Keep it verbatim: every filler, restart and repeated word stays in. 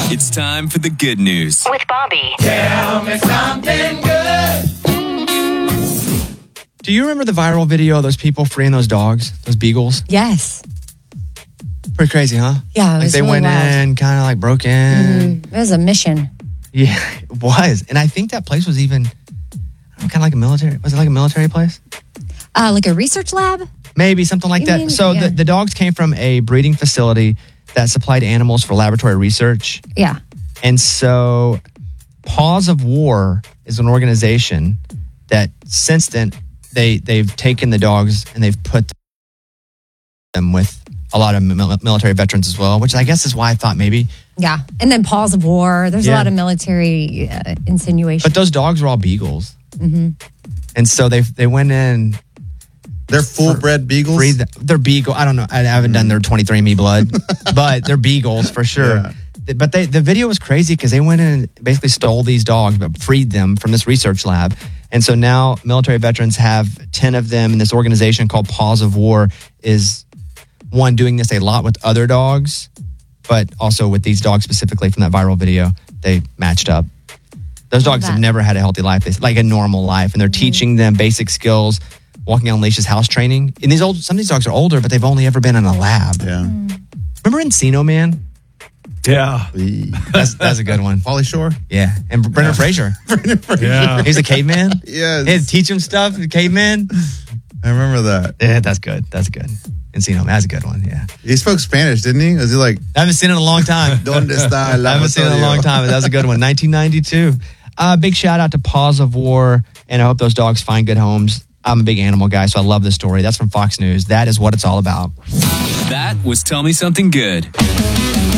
It's time for the good news with Bobby. Tell me something good. Do you remember the viral video of those people freeing those dogs, those beagles? Yes. Pretty crazy, huh? Yeah, it like was they really went wild. in, kind of like broke in. Mm-hmm. It was a mission. Yeah, it was. And I think that place was even kind of like a military. Was it like a military place? Uh, like a research lab? Maybe something like You that. mean- so yeah. the, the dogs came from a breeding facility that supplied animals for laboratory research. Yeah. And so Paws of War is an organization that since then they, they've taken the dogs and they've put them with a lot of mil- military veterans as well, which I guess is why I thought maybe. Yeah. And then Paws of War. There's Yeah. a lot of military uh, insinuation. But those dogs were all beagles. Mm-hmm. And so they they went in. They're full-bred beagles? Breed, they're beagle. I don't know. I haven't done their twenty-three and me blood, but they're beagles for sure. Yeah. But they, the video was crazy because they went in and basically stole these dogs, but freed them from this research lab. And so now military veterans have ten of them, and this organization called Paws of War is, one, doing this a lot with other dogs, but also with these dogs specifically from that viral video. They matched up. Those dogs that. have never had a healthy life, They- like a normal life, and they're Mm-hmm. teaching them basic skills, walking on leashes, house training. And these old, some of these dogs are older, but they've only ever been in a lab. Yeah. Remember Encino Man? Yeah. That's that's a good one. Pauly Shore? Yeah, and Brendan Fraser. Yeah. He's a caveman. Yes. He had to teach him stuff. The caveman. I remember that. Yeah, that's good. That's good. Encino Man, that's a good one. Yeah, He spoke Spanish, didn't he? Was he like, I haven't seen it in a long time. ¿Dónde está el I haven't seen it in a long time, but that was a good one. nineteen ninety-two. Uh, big shout out to Paws of War, and I hope those dogs find good homes. I'm a big animal guy, so I love this story. That's from Fox News. That is what it's all about. That was Tell Me Something Good.